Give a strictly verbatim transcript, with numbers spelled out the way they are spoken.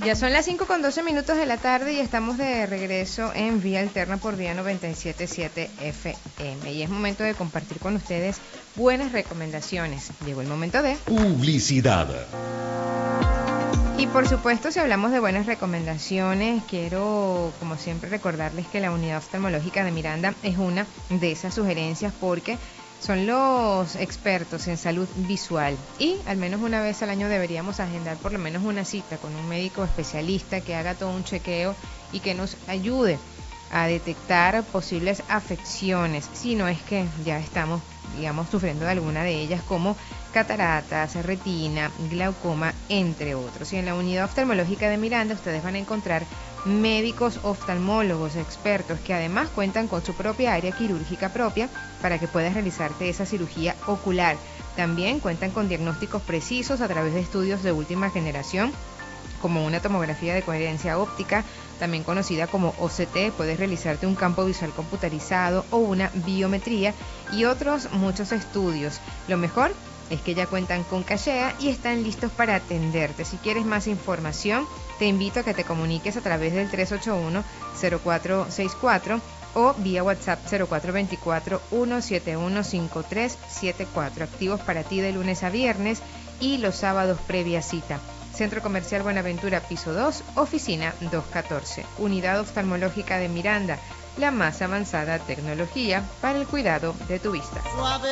Ya son las cinco con doce minutos de la tarde y estamos de regreso en Vía Alterna por Vía noventa y siete punto siete F M. Y es momento de compartir con ustedes buenas recomendaciones. Llegó el momento de publicidad. Y por supuesto, si hablamos de buenas recomendaciones, quiero, como siempre, recordarles que la Unidad Oftalmológica de Miranda es una de esas sugerencias porque son los expertos en salud visual y al menos una vez al año deberíamos agendar por lo menos una cita con un médico especialista que haga todo un chequeo y que nos ayude a detectar posibles afecciones, si no es que ya estamos, digamos, sufriendo de alguna de ellas, como cataratas, retina, glaucoma, entre otros. Y en la Unidad Oftalmológica de Miranda ustedes van a encontrar médicos oftalmólogos expertos que además cuentan con su propia área quirúrgica propia para que puedas realizarte esa cirugía ocular. También cuentan con diagnósticos precisos a través de estudios de última generación, como una tomografía de coherencia óptica, también conocida como O C T, puedes realizarte un campo visual computarizado o una biometría y otros muchos estudios. Lo mejor es que ya cuentan con cachea y están listos para atenderte. Si quieres más información, te invito a que te comuniques a través del tres ocho uno, cero cuatro seis cuatro o vía WhatsApp cero cuatro dos cuatro, uno siete uno, cinco tres siete cuatro. Activos para ti de lunes a viernes y los sábados previa cita. Centro Comercial Buenaventura, piso dos, oficina doscientos catorce. Unidad Oftalmológica de Miranda, la más avanzada tecnología para el cuidado de tu vista. Suave.